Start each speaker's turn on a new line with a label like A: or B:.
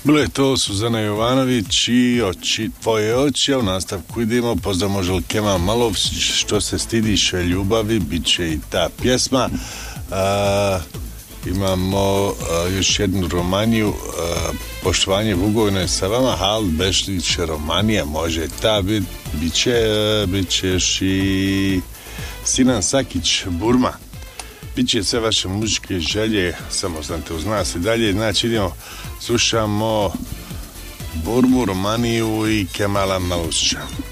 A: Bilo je to Suzana Jovanović i oči, tvoje oči, a u nastavku idemo, pozdrav možel Kemal Malovčić, što se stidiš ljubavi, bit će i ta pjesma. Imamo još jednu romaniju, poštovanje Vugovine sa vama, Hal Bešlić, romanija, može ta bit će još i Sinan Sakić, Burma. Biće sve vaše muzičke želje, samo znate uz nas i dalje. Znači idemo, slušamo Burmu, romaniju i Kemala Malovčića.